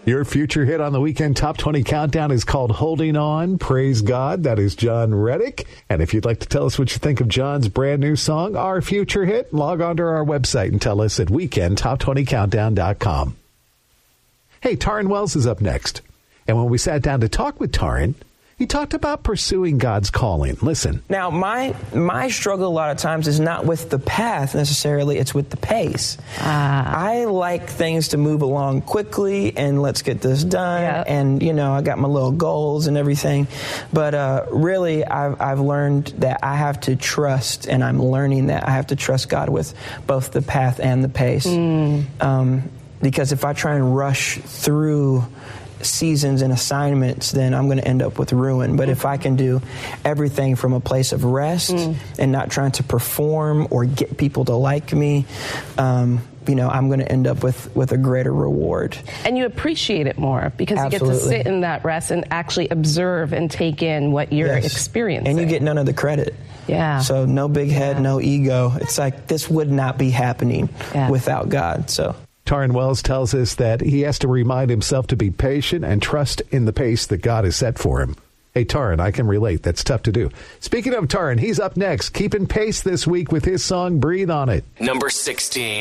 Your future hit on the Weekend Top 20 Countdown is called Holding On. Praise God. That is John Reddick. And if you'd like to tell us what you think of John's brand new song, Our Future Hit, log on to our website and tell us at weekendtop20countdown.com. Hey, Taryn Wells is up next. And when we sat down to talk with Taryn, he talked about pursuing God's calling. Listen. Now, my struggle a lot of times is not with the path necessarily, it's with the pace. I like things to move along quickly and let's get this done. Yep. And, you know, I got my little goals and everything. But really, I've learned that I have to trust, and I'm learning that I have to trust God with both the path and the pace. Because if I try and rush through seasons and assignments, then I'm going to end up with ruin. But if I can do everything from a place of rest and not trying to perform or get people to like me, you know, I'm going to end up with a greater reward. And you appreciate it more because you get to sit in that rest and actually observe and take in what you're experiencing. And you get none of the credit. Yeah. So no big head, no ego. It's like this would not be happening without God. So Taryn Wells tells us that he has to remind himself to be patient and trust in the pace that God has set for him. Hey, Taryn, I can relate. That's tough to do. Speaking of Taryn, he's up next, keeping pace this week with his song, Breathe on It. Number 16.